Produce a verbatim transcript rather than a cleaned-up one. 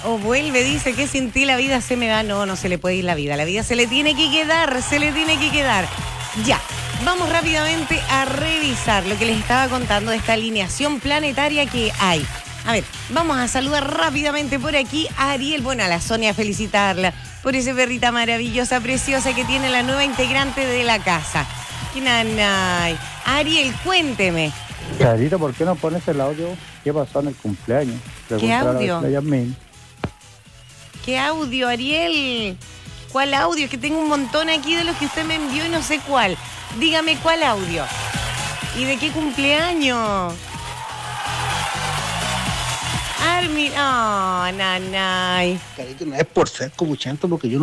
o vuelve, dice que sin ti la vida se me va. No, no se le puede ir la vida. La vida se le tiene que quedar, se le tiene que quedar. Ya, vamos rápidamente a revisar lo que les estaba contando de esta alineación planetaria que hay. A ver, vamos a saludar rápidamente por aquí a Ariel. Bueno, a la Sonia, felicitarla por esa perrita maravillosa, preciosa que tiene la nueva integrante de la casa. ¡Qué nanay! Ariel, cuénteme. Carito, ¿por qué no pones el audio? ¿Qué pasó en el cumpleaños? ¿Qué audio? La Yasmín. ¿Qué audio, Ariel? ¿Cuál audio? Es que tengo un montón aquí de los que usted me envió y no sé cuál. Dígame cuál audio. ¿Y de qué cumpleaños? Armin, oh, nanay. Carito, no es por ser copuchento, porque yo